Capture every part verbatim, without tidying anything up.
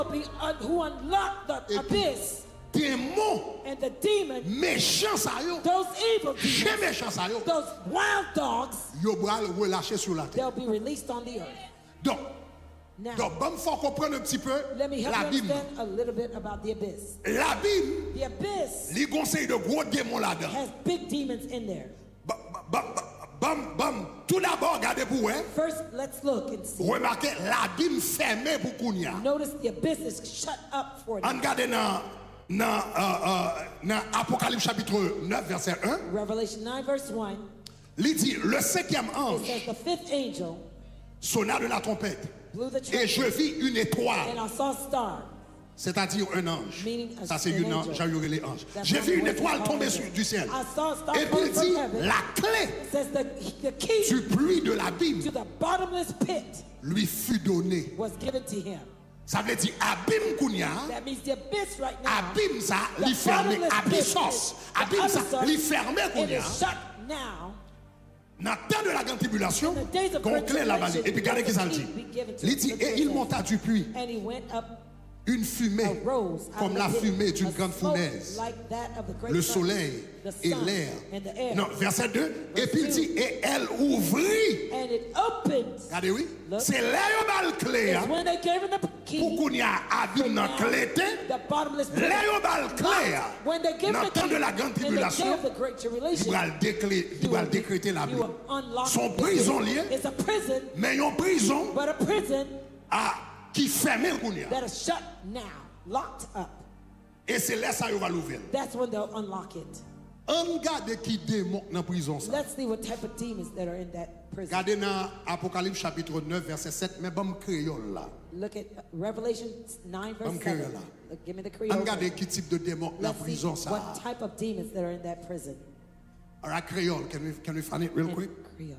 be un, who unlocked the abyss. Démons, and the demons, méchants ça yo, those evil demons, méchants ça yo, those wild dogs, yo bral relâché sur la terre. they'll be released on the earth. Donc, now, donc bon, faut comprendre un petit peu let me help la you Bible. understand a little bit about the abyss. La Bible, The abyss les conseils de gros démons là-dedans. has big demons in there. Bam, bam, bam, bam. Tout d'abord, regardez pour vous. First, let's look and see. Remarquez, la Bible fermée pour Kounia. Notice the abyss is shut up for On them. regarde dans dans euh, euh, Apocalypse chapitre neuf verset un. Revelation nine verse one. Il dit le cinquième It ange says the fifth angel sonna de la trompette blew the et trumpet, je vis une étoile, and I saw a star. c'est-à-dire un ange. Meaning a- Ça c'est an une angel. ange, j'ai eu les anges. That's J'ai what vu the une word étoile is tomber called. sur- du ciel. I saw a star Et puis fall il from dit heaven. la clé It says the, the key du puits de l'abîme to the bottomless pit lui fut donnée. was given to him. Ça veut dire abîme Kounia. That means the abyss right now. Abîme ça, the li fermé, bottomless pit abyssos. is- Abîme the ça, abyssos, li fermé it Kounia. is shut now. Dans le temps de la grande tribulation, In the days of qu'on great clé la vallée. tribulation, Et puis regardez qui ça le dit. be given to Il dit, the et il children. monta du puits, And he went up une fumée, arose out comme of la the pit, fumée d'une a grande smoke fournaise. like that of the great Le furnace, soleil the et sun l'air. and the air. Non, verset deux. Et Verse puis il two. dit, et elle ouvrit. And it opened. Regardez, oui. Look. C'est là où bal clé. It's when they gave him the key. Pour qu'on y a abîme dans clété. The bottomless pit. Là où bal clé. When they give Dans the le temps key de la grande in the day tribulation, of the great il tribulation, va le déclé- il you va will- le décréter la you Bible. will unlock Son the prison gate. lié, It's a prison, mais une prison but a prison à, qui ferme le Kounia. that is shut now, locked up. Et c'est là ça il va l'ouvrir. That's when they'll unlock it. On regarde qui démon dans la prison ça. Let's see what type of demons that are in that prison. Regardez dans Apocalypse chapitre neuf verset sept, mais bon créole là. Look at Revelation nine verse I'm seven. Creole. Look, give me the On Creole. regarde qui type de démon dans la Let's see prison ça. what type of demons that are in that prison. All right, créole, can we can we find it real In quick? Creole.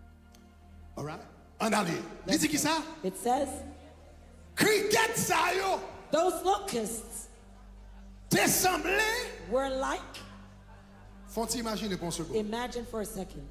All right. On allez. Il dit qui ça? It says, Cricket ça yo. those locusts T'es semblé? were like, Faut imaginer pour un second. imagine for a second,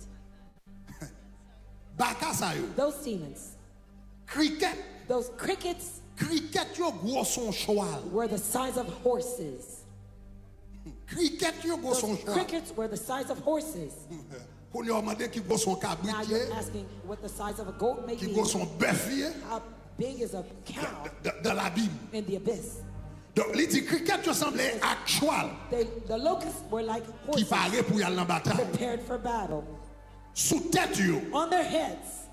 Baka ça yo. those demons, Cricket. those crickets Cricket yo gros son cheval. were the size of horses. Cricket yo gros Those son cheval. crickets were the size of horses. Pour nous demander qui gros son Now cabritier, you're asking what the size of a goat may qui be. gros son bœuf How big is a cow dans la Bible. in the abyss? Donc, il dit cricket yo semblait à cheval They, the locusts were like qui horses paraît pour y aller en bataille. prepared for battle. Sous tête yo, On their heads,